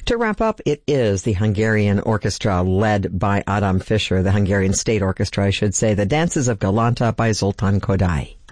To wrap up, it is the Hungarian orchestra led by Adam Fischer, the Hungarian State Orchestra, I should say, the Dances of Galanta by Zoltán Kodály.